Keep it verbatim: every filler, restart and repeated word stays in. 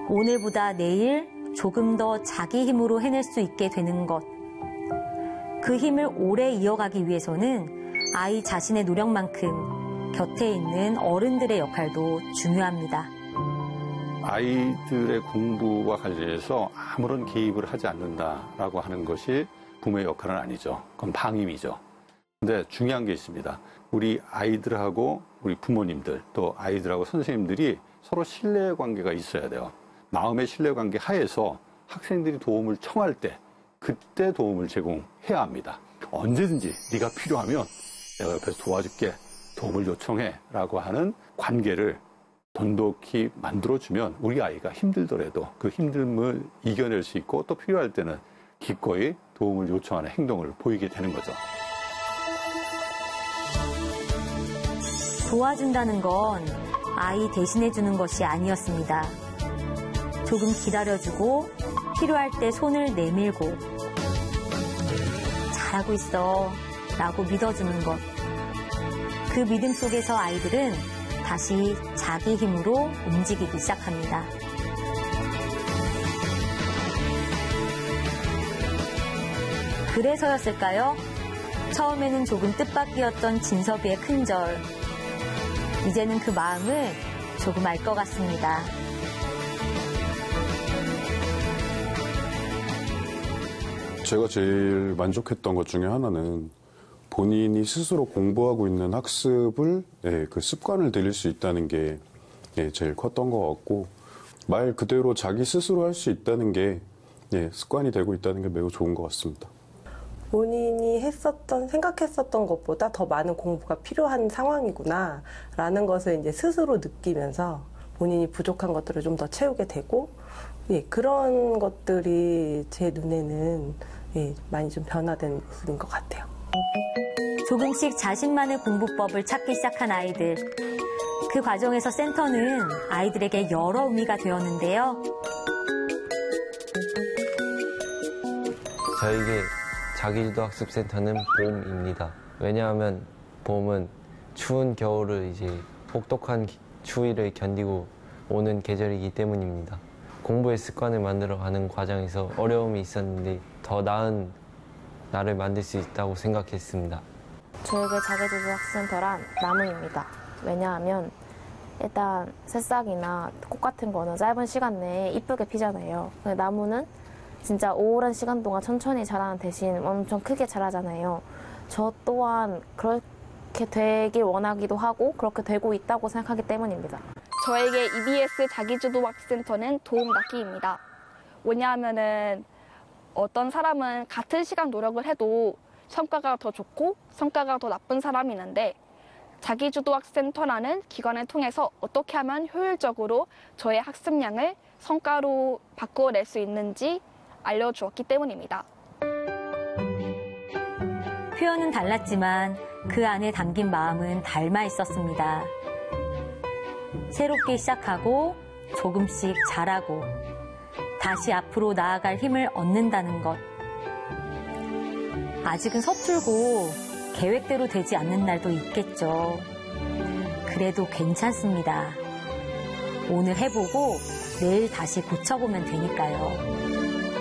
오늘보다 내일 조금 더 자기 힘으로 해낼 수 있게 되는 것. 그 힘을 오래 이어가기 위해서는 아이 자신의 노력만큼 곁에 있는 어른들의 역할도 중요합니다. 아이들의 공부와 관련해서 아무런 개입을 하지 않는다라고 하는 것이 부모의 역할은 아니죠. 그건 방임이죠. 근데 중요한 게 있습니다. 우리 아이들하고 우리 부모님들 또 아이들하고 선생님들이 서로 신뢰 관계가 있어야 돼요. 마음의 신뢰 관계 하에서 학생들이 도움을 청할 때 그때 도움을 제공해야 합니다. 언제든지 네가 필요하면 내가 옆에서 도와줄게, 도움을 요청해 라고 하는 관계를 돈독히 만들어주면 우리 아이가 힘들더라도 그 힘듦을 이겨낼 수 있고 또 필요할 때는 기꺼이 도움을 요청하는 행동을 보이게 되는 거죠. 도와준다는 건 아이 대신해주는 것이 아니었습니다. 조금 기다려주고 필요할 때 손을 내밀고 잘하고 있어 라고 믿어주는 것. 그 믿음 속에서 아이들은 다시 자기 힘으로 움직이기 시작합니다. 그래서였을까요? 처음에는 조금 뜻밖이었던 진섭이의 큰절. 이제는 그 마음을 조금 알 것 같습니다. 제가 제일 만족했던 것 중에 하나는 본인이 스스로 공부하고 있는 학습을 예, 그 습관을 들일 수 있다는 게 예, 제일 컸던 것 같고 말 그대로 자기 스스로 할 수 있다는 게 예, 습관이 되고 있다는 게 매우 좋은 것 같습니다. 본인이 했었던, 생각했었던 것보다 더 많은 공부가 필요한 상황이구나 라는 것을 이제 스스로 느끼면서 본인이 부족한 것들을 좀 더 채우게 되고 예, 그런 것들이 제 눈에는 예, 많이 좀 변화된 모습인 것 같아요. 조금씩 자신만의 공부법을 찾기 시작한 아이들. 그 과정에서 센터는 아이들에게 여러 의미가 되었는데요. 저에게 자기주도학습센터는 봄입니다. 왜냐하면 봄은 추운 겨울을 이제 혹독한 추위를 견디고 오는 계절이기 때문입니다. 공부의 습관을 만들어가는 과정에서 어려움이 있었는데 더 나은 나를 만들 수 있다고 생각했습니다. 저에게 자기주도학습센터란 나무입니다. 왜냐하면 일단 새싹이나 꽃 같은 거는 짧은 시간 내에 이쁘게 피잖아요. 나무는 진짜 오랜 시간 동안 천천히 자라는 대신 엄청 크게 자라잖아요. 저 또한 그렇게 되길 원하기도 하고 그렇게 되고 있다고 생각하기 때문입니다. 저에게 이비에스 자기주도학습센터는 도움닫기입니다. 왜냐하면은 어떤 사람은 같은 시간 노력을 해도 성과가 더 좋고 성과가 더 나쁜 사람이 있는데 자기주도학습센터라는 기관을 통해서 어떻게 하면 효율적으로 저의 학습량을 성과로 바꿔낼 수 있는지 알려주었기 때문입니다. 표현은 달랐지만 그 안에 담긴 마음은 닮아 있었습니다. 새롭게 시작하고 조금씩 자라고 다시 앞으로 나아갈 힘을 얻는다는 것. 아직은 서툴고 계획대로 되지 않는 날도 있겠죠. 그래도 괜찮습니다. 오늘 해보고 내일 다시 고쳐보면 되니까요.